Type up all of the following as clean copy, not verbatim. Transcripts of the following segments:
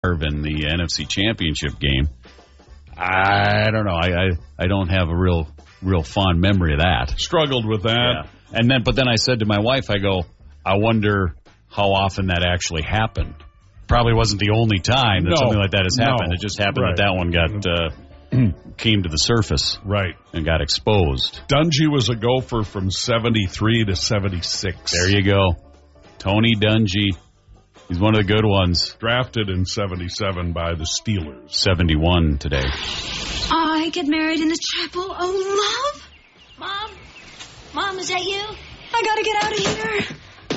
in the NFC Championship game. I don't know. I don't have a real fond memory of that. Struggled with that. Yeah. But then I said to my wife, I go, I wonder how often that actually happened. Probably wasn't the only time that something like that has happened. No. It just happened that one got came to the surface. Right. And got exposed. Dungy was a Gopher from 73 to 76. There you go. Tony Dungy. He's one of the good ones. Drafted in 77 by the Steelers. 71 today. I get married in the chapel. Oh, love? Mom, is that you? I gotta get out of here.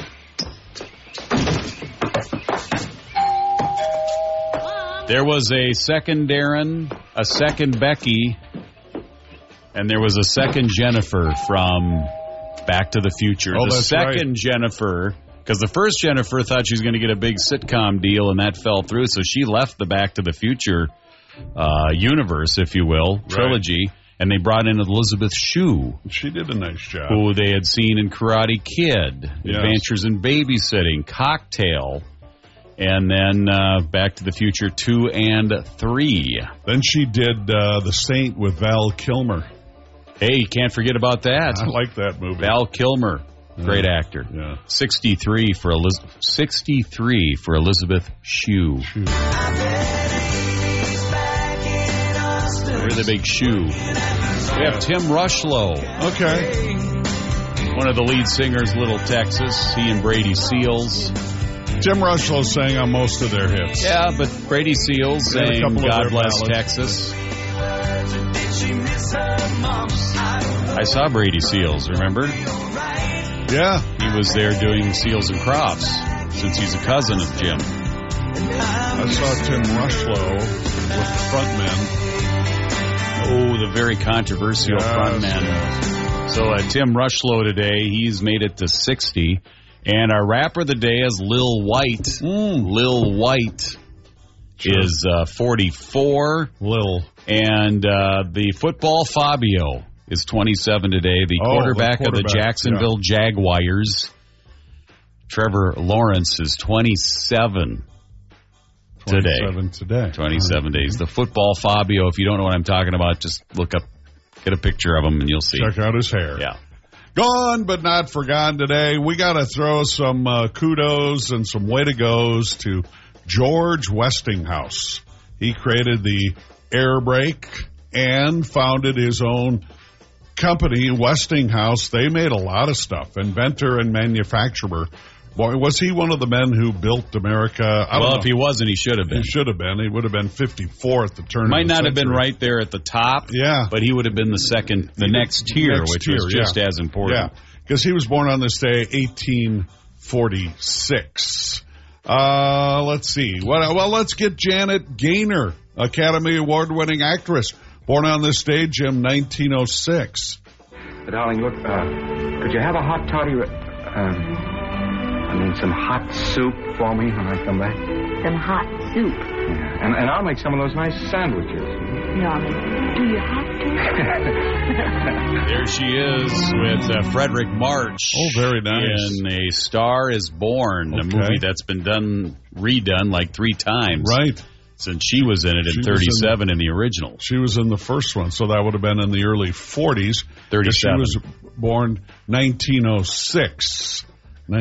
There was a second Darren, a second Becky, and there was a second Jennifer from Back to the Future. Oh, the that's second right. Jennifer, because the first Jennifer thought she was going to get a big sitcom deal, and that fell through, so she left the Back to the Future universe, if you will, trilogy, and they brought in Elizabeth Shue. She did a nice job. Who they had seen in Karate Kid, Yes. Adventures in Babysitting, Cocktail, and then Back to the Future 2 and 3. Then she did The Saint with Val Kilmer. Hey, you can't forget about that. I like that movie. Val Kilmer, great actor. Yeah. 63 for Elizabeth Shue. We're the big shoe. We have Tim Rushlow. Okay. One of the lead singers, Little Texas. He and Brady Seals. Tim Rushlow sang on most of their hits. Yeah, but Brady Seals They had a sang couple of God their Bless ballads. Texas. I saw Brady Seals, remember? Yeah. He was there doing Seals and Crofts, since he's a cousin of Jim. I saw Tim Rushlow with the frontmen. Oh, the very controversial frontman. Yes. So Tim Rushlow today, he's made it to 60. And our rapper of the day is Lil White. Lil White is 44. Lil. And the football Fabio is 27 today. The quarterback of the Jacksonville Jaguars, Trevor Lawrence, is 27 today. 27 days. The football Fabio, if you don't know what I'm talking about, just look up, get a picture of him, and you'll see. Check out his hair. Yeah. Gone but not forgotten today. We got to throw some kudos and some way to goes to George Westinghouse. He created the air brake and founded his own company, Westinghouse. They made a lot of stuff. Inventor and manufacturer. Boy, was he one of the men who built America? I don't know. If he wasn't, he should have been. He should have been. He would have been 54 at the turn of the Might not have been century. right there at the top. Yeah. But he would have been the next tier, which was just as important. Yeah, because he was born on this day, 1846. Let's see. Well, let's get Janet Gaynor, Academy Award-winning actress. Born on this day, Jim, 1906. Darling, look, could you have a hot toddy, some hot soup for me when I come back? Some hot soup. Yeah. And I'll make some of those nice sandwiches. Darling, do you have to? There she is with Frederick March. Oh, very nice. In A Star is Born, a movie that's been redone like 3 times. Right. Since she was in it in 37 in the original. She was in the first one, so that would have been in the early 40s. 37. She was born 1906.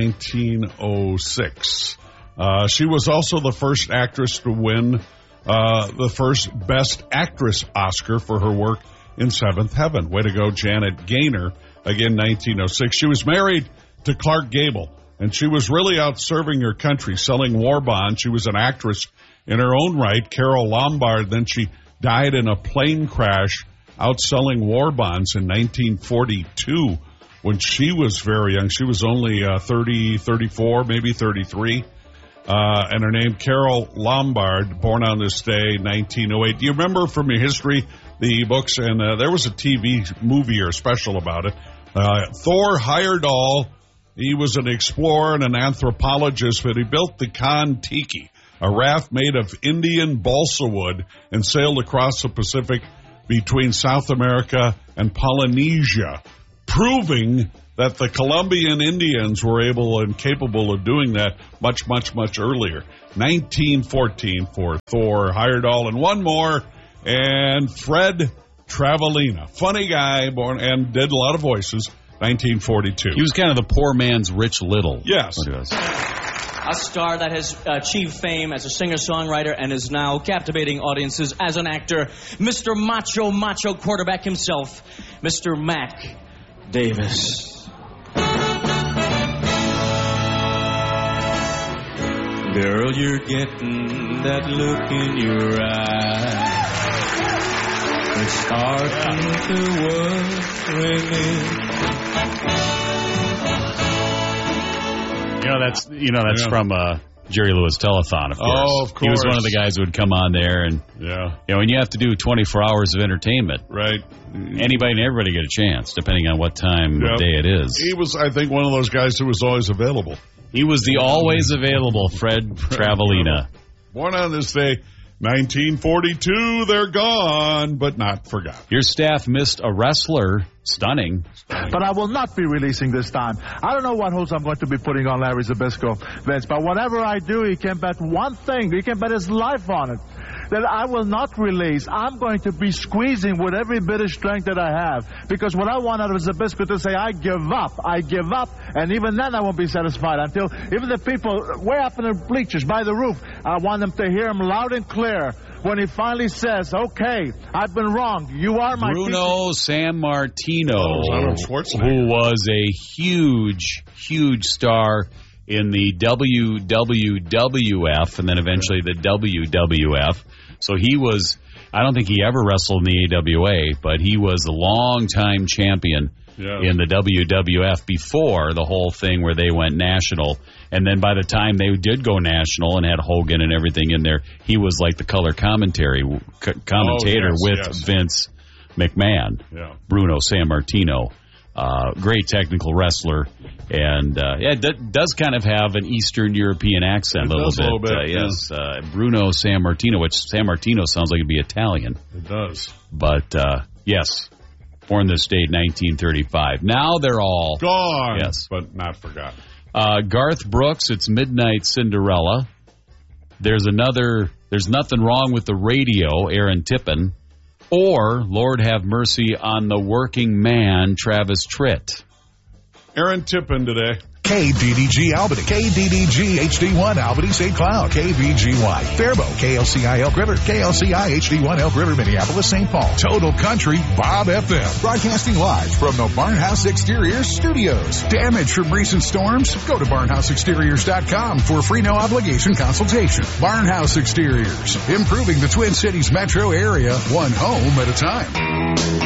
1906. She was also the first actress to win the first Best Actress Oscar for her work in Seventh Heaven. Way to go, Janet Gaynor. Again, 1906. She was married to Clark Gable, and she was really out serving her country, selling war bonds. She was an actress in her own right. Carol Lombard, then she died in a plane crash out selling war bonds in 1942 when she was very young. She was only 30, 34, maybe 33. And her name, Carol Lombard, born on this day, 1908. Do you remember from your history the books? And there was a TV movie or special about it. Thor Heyerdahl, he was an explorer and an anthropologist, but he built the Kon-Tiki, a raft made of Indian balsa wood, and sailed across the Pacific between South America and Polynesia, proving that the Colombian Indians were able and capable of doing that much, much, much earlier. 1914 for Thor Heyerdahl, and one more, and Fred Travalena. Funny guy, born and did a lot of voices, 1942. He was kind of the poor man's Rich Little. Yes. A star that has achieved fame as a singer-songwriter and is now captivating audiences as an actor, Mr. Macho quarterback himself, Mr. Mac Davis. Girl, you're getting that look in your eye. It's starting to worry me. That's from Jerry Lewis Telethon, of course. Oh, of course. He was one of the guys who would come on there, and and you have to do 24 hours of entertainment. Right. Anybody and everybody get a chance, depending on what time of day it is. He was, I think, one of those guys who was always available. He was the always available Fred Travalena. Born on this day, 1942, they're gone, but not forgotten. Your staff missed a wrestler. Stunning. But I will not be releasing this time. I don't know what hose I'm going to be putting on Larry Zbyszko, Vince, but whatever I do, he can bet one thing. He can bet his life on it. That I will not release. I'm going to be squeezing with every bit of strength that I have. Because what I want out of Zbyszko to say, I give up. And even then I won't be satisfied until even the people way up in the bleachers by the roof, I want them to hear him loud and clear when he finally says, okay, I've been wrong. You are my Bruno Sammartino, who was a huge star in the WWF and then eventually the WWF. So he was, I don't think he ever wrestled in the AWA, but he was a long-time champion in the WWF before the whole thing where they went national. And then by the time they did go national and had Hogan and everything in there, he was like the color commentator with Vince McMahon. Yeah. Bruno Sammartino. Great technical wrestler, and it does kind of have an Eastern European accent a little bit. Yes, Bruno Sammartino, which Sammartino sounds like it'd be Italian. It does. But, yes, born this date, 1935. Now they're all gone, yes, but not forgotten. Garth Brooks, It's Midnight Cinderella. There's Nothing Wrong with the Radio, Aaron Tippin. Or, Lord Have Mercy on the Working Man, Travis Tritt. Aaron Tippin today. KDDG Albany, KDDG HD1 Albany St. Cloud, KVGY Faribault, KLCI Elk River, KLCI HD1 Elk River Minneapolis St. Paul, Total Country Bob FM, broadcasting live from the Barnhouse Exteriors Studios. Damage from recent storms? Go to barnhouseexteriors.com for free no obligation consultation. Barnhouse Exteriors, improving the Twin Cities metro area, one home at a time.